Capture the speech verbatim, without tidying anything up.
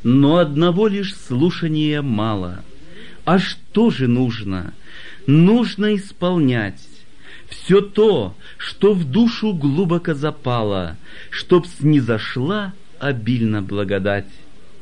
но одного лишь слушания мало. А что же нужно? Нужно исполнять все то, что в душу глубоко запало, чтоб снизошла обильно благодать.